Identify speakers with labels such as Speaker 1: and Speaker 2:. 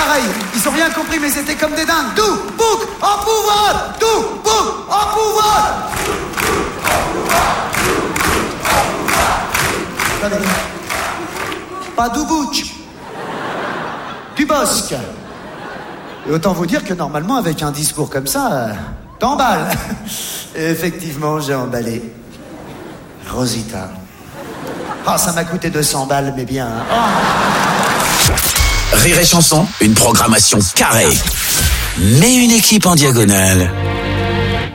Speaker 1: pareil, ils ont rien compris, mais c'était comme des dingues. Tout, bouc, en pouvoir. Tout, bouc, en pouvoir. Attendez. Pas du bouc. Du bosque. Et autant vous dire que normalement, avec un discours comme ça, t'emballes. Et effectivement, j'ai emballé. Rosita. Ah, ça m'a coûté 200 balles, mais bien. Hein. Oh.
Speaker 2: Rire et chanson, une programmation carrée. Mais une équipe en diagonale.